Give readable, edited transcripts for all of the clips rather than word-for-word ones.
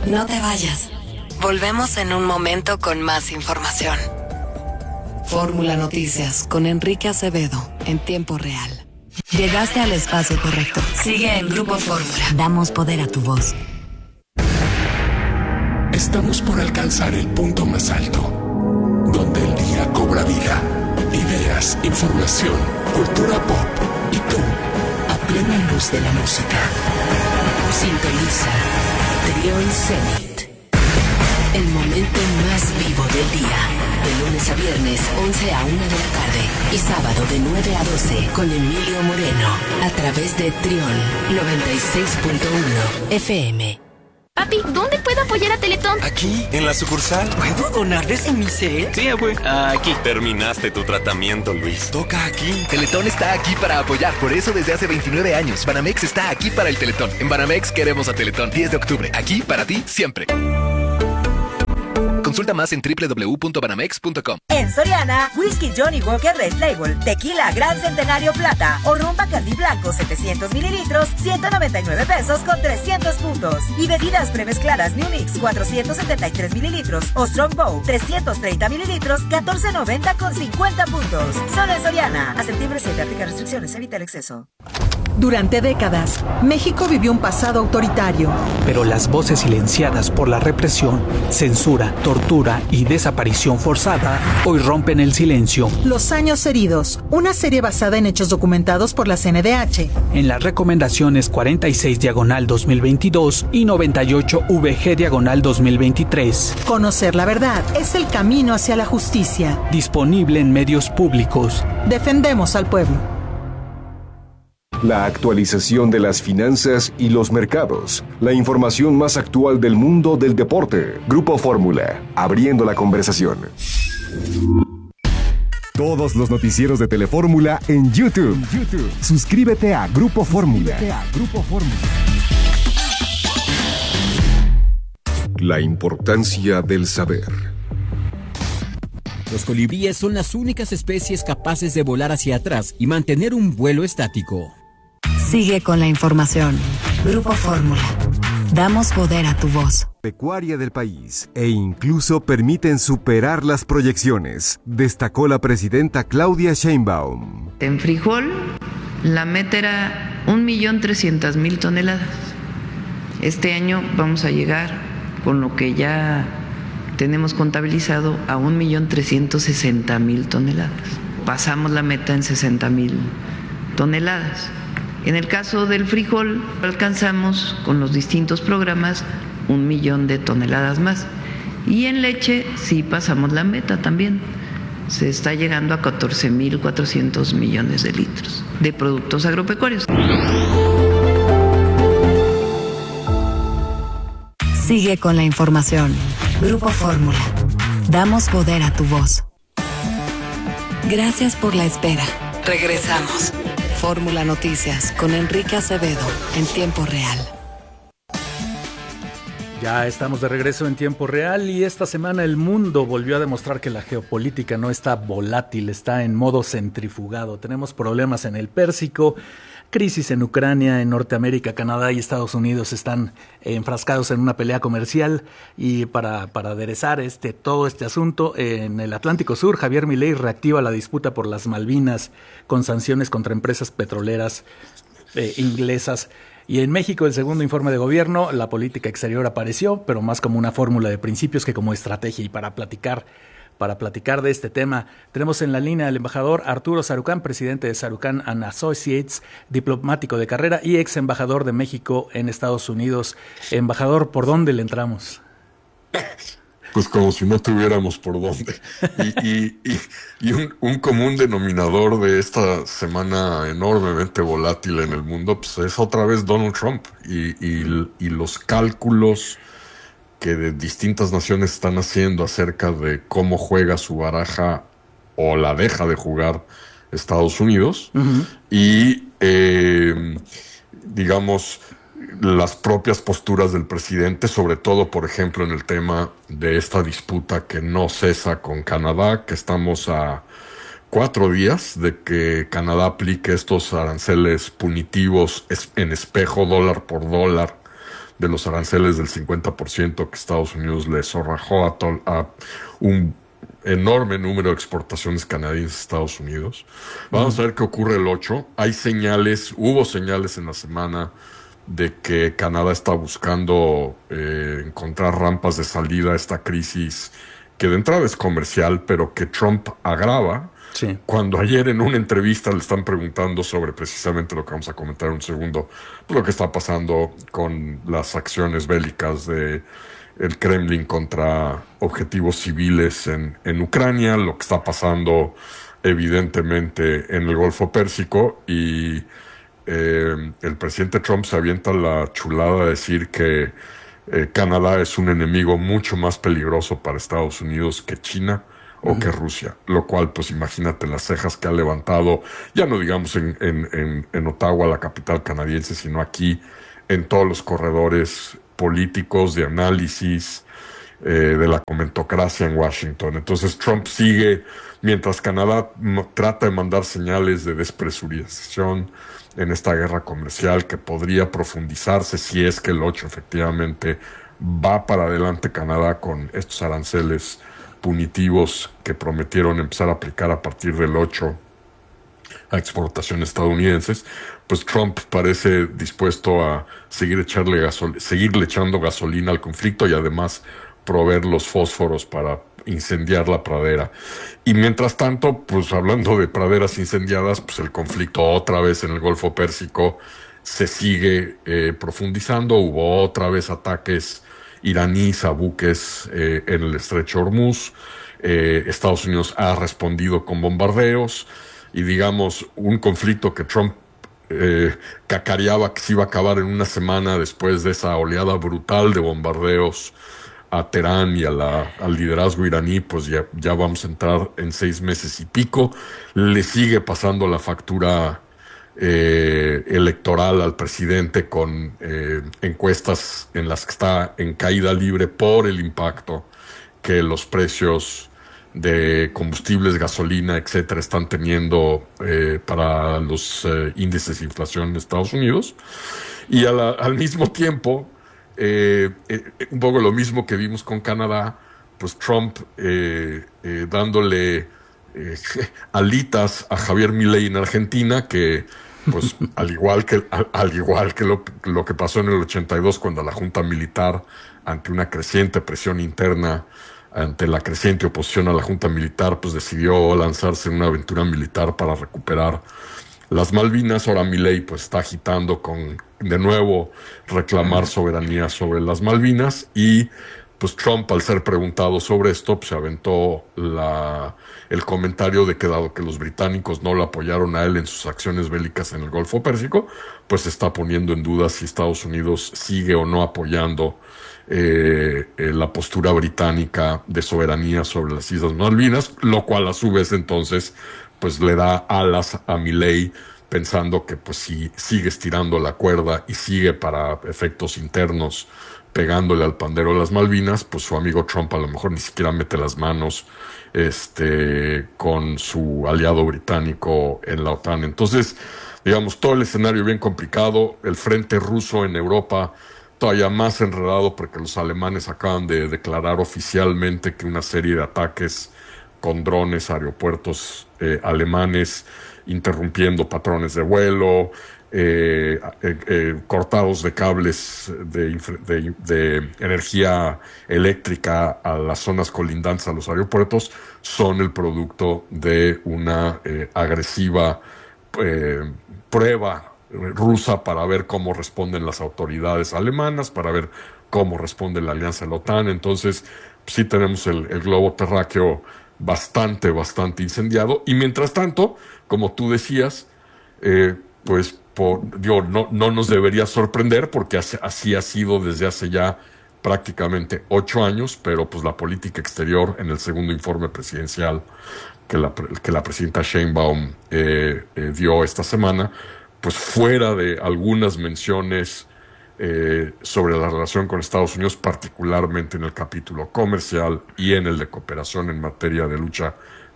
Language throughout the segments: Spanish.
No te vayas. Volvemos en un momento con más información. Fórmula Noticias con Enrique Acevedo en tiempo real. Llegaste al espacio correcto. Sigue en Grupo Fórmula. Damos poder a tu voz. Estamos por alcanzar el punto más alto, donde el día cobra vida. Ideas, información, cultura pop y tú, a plena luz de la música. Sintoniza Trión Zenit. El momento más vivo del día. De lunes a viernes, 11 a 1 de la tarde. Y sábado de 9 a 12 con Emilio Moreno. A través de Trión 96.1 FM. Papi, ¿dónde puedo apoyar a Teletón? Aquí, en la sucursal. ¿Puedo donar desde mi cel? Sí, abue. Aquí. Terminaste tu tratamiento, Luis. Toca aquí. Teletón está aquí para apoyar. Por eso desde hace 29 años, Banamex está aquí para el Teletón. En Banamex queremos a Teletón. 10 de octubre. Aquí para ti, siempre. Consulta más en www.banamex.com. En Soriana, Whisky Johnny Walker Red Label, Tequila Gran Centenario Plata o Rum Bacardí Blanco 700 mililitros, 199 pesos con 300 puntos. Y bebidas premezcladas New Mix 473 mililitros o Strongbow 330 mililitros, 14.90 con 50 puntos. Solo en Soriana. A septiembre 7 aplica restricciones, evita el exceso. Durante décadas, México vivió un pasado autoritario. Pero las voces silenciadas por la represión, censura, tortura y desaparición forzada hoy rompen el silencio. Los años heridos, una serie basada en hechos documentados por la CNDH. En las recomendaciones 46/2022 y 98/VG/2023. Conocer la verdad es el camino hacia la justicia. Disponible en medios públicos. Defendemos al pueblo. La actualización de las finanzas y los mercados. La información más actual del mundo del deporte. Grupo Fórmula, abriendo la conversación. Todos los noticieros de Telefórmula en YouTube. Suscríbete a Grupo Fórmula. La importancia del saber. Los colibríes son las únicas especies capaces de volar hacia atrás y mantener un vuelo estático. Sigue con la información. Grupo Fórmula. Damos poder a tu voz. Pecuaria del país e incluso permiten superar las proyecciones, destacó la presidenta Claudia Sheinbaum. En frijol, la meta era 1.300.000 toneladas. Este año vamos a llegar con lo que ya tenemos contabilizado a 1.360.000 toneladas. Pasamos la meta en 60.000 toneladas. En el caso del frijol, alcanzamos con los distintos programas 1.000.000 de toneladas más. Y en leche sí pasamos la meta también. Se está llegando a 14.400 millones de litros de productos agropecuarios. Sigue con la información. Grupo Fórmula. Damos poder a tu voz. Gracias por la espera. Regresamos. Fórmula Noticias con Enrique Acevedo en tiempo real. Ya estamos de regreso en tiempo real y esta semana el mundo volvió a demostrar que la geopolítica no está volátil, está en modo centrifugado. Tenemos problemas en el Pérsico, crisis en Ucrania, en Norteamérica, Canadá y Estados Unidos están enfrascados en una pelea comercial y para aderezar todo este asunto, en el Atlántico Sur, Javier Milei reactiva la disputa por las Malvinas con sanciones contra empresas petroleras inglesas. Y en México, el segundo informe de gobierno, la política exterior apareció, pero más como una fórmula de principios que como estrategia. Y para platicar de este tema, tenemos en la línea al embajador Arturo Sarucán, presidente de Sarucán & Associates, diplomático de carrera y ex embajador de México en Estados Unidos. Embajador, ¿por dónde le entramos? Pues como si no tuviéramos por dónde. Y un común denominador de esta semana enormemente volátil en el mundo, pues es otra vez Donald Trump y los cálculos que de distintas naciones están haciendo acerca de cómo juega su baraja o la deja de jugar Estados Unidos. Uh-huh. Y digamos las propias posturas del presidente, sobre todo, por ejemplo, en el tema de esta disputa que no cesa con Canadá, que estamos a 4 días de que Canadá aplique estos aranceles punitivos en espejo dólar por dólar de los aranceles del 50% que Estados Unidos le zorrajó a un enorme número de exportaciones canadienses a Estados Unidos. Vamos a ver qué ocurre el 8. Hubo señales en la semana de que Canadá está buscando encontrar rampas de salida a esta crisis que de entrada es comercial, pero que Trump agrava. Sí. Cuando ayer en una entrevista le están preguntando sobre precisamente lo que vamos a comentar en un segundo, lo que está pasando con las acciones bélicas de el Kremlin contra objetivos civiles en Ucrania, lo que está pasando evidentemente en el Golfo Pérsico, y el presidente Trump se avienta la chulada de decir que Canadá es un enemigo mucho más peligroso para Estados Unidos que China o que Rusia, lo cual, pues imagínate las cejas que ha levantado, ya no digamos en Ottawa, la capital canadiense, sino aquí en todos los corredores políticos de análisis de la comentocracia en Washington. Entonces Trump sigue, mientras Canadá trata de mandar señales de despresurización en esta guerra comercial que podría profundizarse si es que el 8 efectivamente va para adelante Canadá con estos aranceles punitivos que prometieron empezar a aplicar a partir del 8 a exportaciones estadounidenses, pues Trump parece dispuesto a seguirle echando gasolina al conflicto y además proveer los fósforos para incendiar la pradera. Y mientras tanto, pues hablando de praderas incendiadas, pues el conflicto otra vez en el Golfo Pérsico se sigue profundizando. Hubo otra vez ataques iraníes a buques en el estrecho Hormuz. Estados Unidos ha respondido con bombardeos y, digamos, un conflicto que Trump cacareaba que se iba a acabar en una semana después de esa oleada brutal de bombardeos a Teherán y al liderazgo iraní, pues ya vamos a entrar en 6 meses y pico. Le sigue pasando la factura electoral al presidente con encuestas en las que está en caída libre por el impacto que los precios de combustibles, gasolina, etcétera, están teniendo para los índices de inflación en Estados Unidos. Y al mismo tiempo, un poco lo mismo que vimos con Canadá, pues Trump dándole alitas a Javier Milei en Argentina, que pues al igual que lo que pasó en el 82, cuando la Junta Militar, ante una creciente presión interna, ante la creciente oposición a la Junta Militar, pues decidió lanzarse en una aventura militar para recuperar las Malvinas. Ahora Milei pues está agitando con, de nuevo, reclamar soberanía sobre las Malvinas, y pues Trump, al ser preguntado sobre esto, pues se aventó el comentario de que, dado que los británicos no lo apoyaron a él en sus acciones bélicas en el Golfo Pérsico, pues se está poniendo en duda si Estados Unidos sigue o no apoyando la postura británica de soberanía sobre las Islas Malvinas, lo cual a su vez entonces pues le da alas a Milei, pensando que pues si sigue estirando la cuerda y sigue para efectos internos pegándole al pandero de las Malvinas, pues su amigo Trump a lo mejor ni siquiera mete las manos con su aliado británico en la OTAN. Entonces, digamos, todo el escenario bien complicado, el frente ruso en Europa todavía más enredado, porque los alemanes acaban de declarar oficialmente que una serie de ataques con drones a aeropuertos alemanes, interrumpiendo patrones de vuelo, cortados de cables de energía eléctrica a las zonas colindantes a los aeropuertos, son el producto de una agresiva prueba rusa para ver cómo responden las autoridades alemanas, para ver cómo responde la alianza de la OTAN. Entonces sí tenemos el globo terráqueo bastante incendiado, y mientras tanto, como tú decías, pues no nos debería sorprender, porque así ha sido desde hace ya prácticamente 8 años, pero pues la política exterior, en el segundo informe presidencial que la presidenta Sheinbaum dio esta semana, pues fuera de algunas menciones sobre la relación con Estados Unidos, particularmente en el capítulo comercial y en el de cooperación en materia de lucha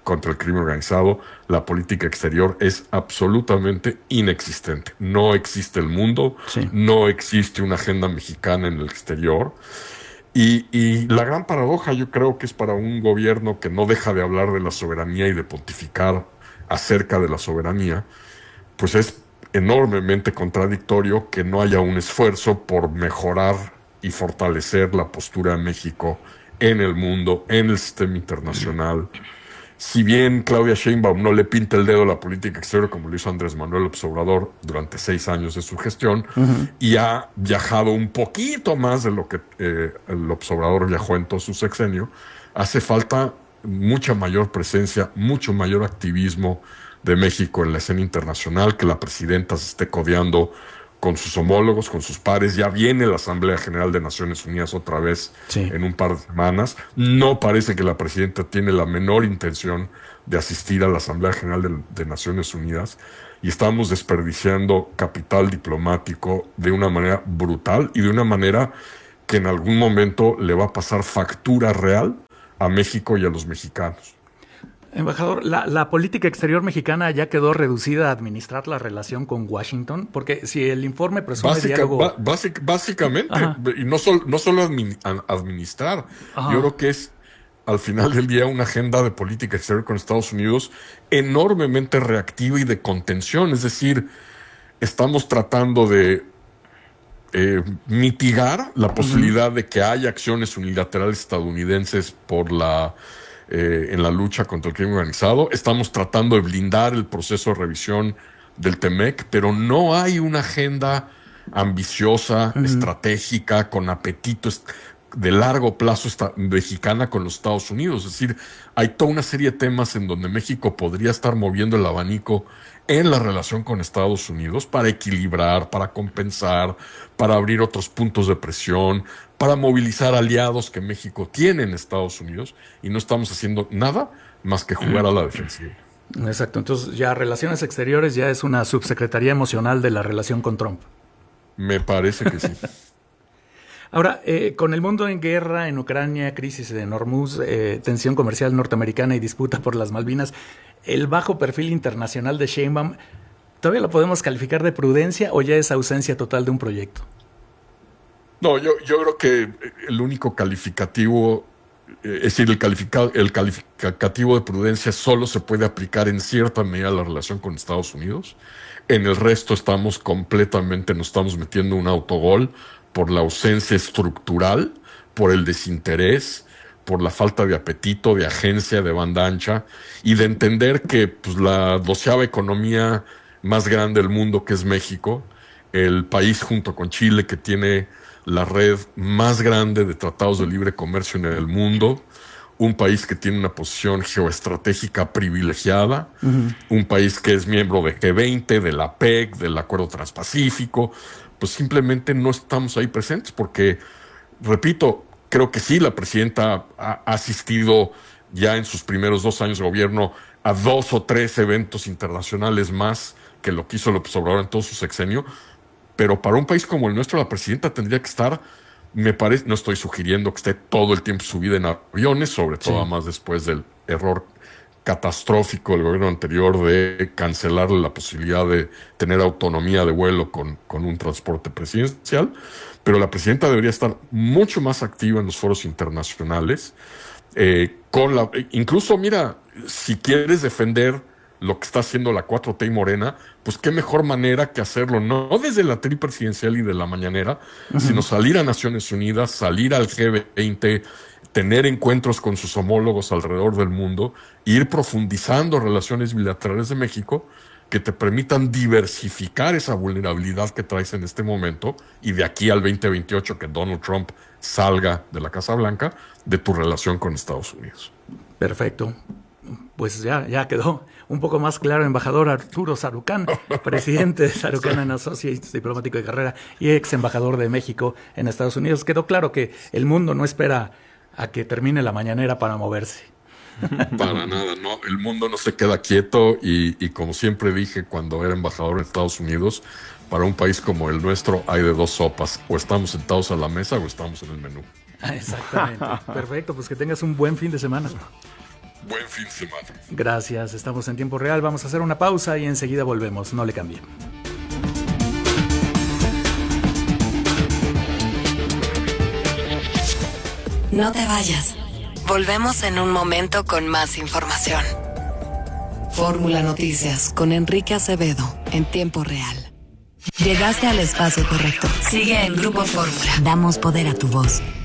contra el crimen organizado, la política exterior es absolutamente inexistente. No existe el mundo, no existe una agenda mexicana en el exterior. Y la gran paradoja, yo creo que es para un gobierno que no deja de hablar de la soberanía y de pontificar acerca de la soberanía, pues es enormemente contradictorio que no haya un esfuerzo por mejorar y fortalecer la postura de México en el mundo, en el sistema internacional. Si bien Claudia Sheinbaum no le pinta el dedo a la política exterior como lo hizo Andrés Manuel López Obrador durante 6 años de su gestión, y ha viajado un poquito más de lo que López Obrador viajó en todo su sexenio, hace falta mucha mayor presencia, mucho mayor activismo de México en la escena internacional, que la presidenta se esté codeando con sus homólogos, con sus pares. Ya viene la Asamblea General de Naciones Unidas otra vez en un par de semanas. No parece que la presidenta tiene la menor intención de asistir a la Asamblea General de Naciones Unidas, y estamos desperdiciando capital diplomático de una manera brutal y de una manera que en algún momento le va a pasar factura real a México y a los mexicanos. Embajador, ¿la política exterior mexicana ya quedó reducida a administrar la relación con Washington? Porque si el informe presume diálogo... Básicamente, y no solo administrar, yo creo que es al final del día una agenda de política exterior con Estados Unidos enormemente reactiva y de contención. Es decir, estamos tratando de mitigar la posibilidad de que haya acciones unilaterales estadounidenses en la lucha contra el crimen organizado. Estamos tratando de blindar el proceso de revisión del TEMEC, pero no hay una agenda ambiciosa, estratégica, con apetito de largo plazo mexicana con los Estados Unidos. Es decir, hay toda una serie de temas en donde México podría estar moviendo el abanico en la relación con Estados Unidos para equilibrar, para compensar, para abrir otros puntos de presión, para movilizar aliados que México tiene en Estados Unidos, y no estamos haciendo nada más que jugar a la defensiva. Exacto, entonces ya Relaciones Exteriores ya es una subsecretaría emocional de la relación con Trump. Me parece que sí. Ahora, con el mundo en guerra, en Ucrania, crisis en Hormuz, tensión comercial norteamericana y disputa por las Malvinas, el bajo perfil internacional de Sheinbaum, ¿todavía lo podemos calificar de prudencia o ya es ausencia total de un proyecto? No, yo creo que el único calificativo, es decir, el calificativo de prudencia solo se puede aplicar en cierta medida a la relación con Estados Unidos. En el resto nos estamos metiendo un autogol por la ausencia estructural, por el desinterés, por la falta de apetito, de agencia, de banda ancha, y de entender que pues, la 12ª economía más grande del mundo, que es México, el país junto con Chile que tiene la red más grande de tratados de libre comercio en el mundo, un país que tiene una posición geoestratégica privilegiada, un país que es miembro de G20, de la PEC, del Acuerdo Transpacífico, pues simplemente no estamos ahí presentes porque, repito, creo que sí, la presidenta ha asistido ya en sus primeros 2 años de gobierno a 2 o 3 eventos internacionales más que lo que hizo López Obrador en todo su sexenio, pero para un país como el nuestro la presidenta tendría que estar, me parece, no estoy sugiriendo que esté todo el tiempo subida en aviones, sobre todo más después del error catastrófico del gobierno anterior de cancelarle la posibilidad de tener autonomía de vuelo con un transporte presidencial, pero la presidenta debería estar mucho más activa en los foros internacionales, incluso, mira, si quieres defender lo que está haciendo la 4T y Morena, pues qué mejor manera que hacerlo, no desde la tripresidencial y de la mañanera, sino salir a Naciones Unidas, salir al G20, tener encuentros con sus homólogos alrededor del mundo, ir profundizando relaciones bilaterales de México que te permitan diversificar esa vulnerabilidad que traes en este momento, y de aquí al 2028 que Donald Trump salga de la Casa Blanca, de tu relación con Estados Unidos. Perfecto. Pues ya quedó un poco más claro, embajador Arturo Sarucán, presidente de Sarucán & Associates, diplomático de carrera y ex embajador de México en Estados Unidos. Quedó claro que el mundo no espera a que termine la mañanera para moverse. Para nada, no. El mundo no se queda quieto y como siempre dije cuando era embajador en Estados Unidos, para un país como el nuestro hay de 2 sopas. O estamos sentados a la mesa o estamos en el menú. Exactamente. Perfecto, pues que tengas un buen fin de semana. Buen fin de semana. Gracias, estamos en tiempo real. Vamos a hacer una pausa y enseguida volvemos. No le cambie. No te vayas. Volvemos en un momento con más información. Fórmula Noticias con Enrique Acevedo en tiempo real. Llegaste al espacio correcto. Sigue en Grupo Fórmula. Damos poder a tu voz.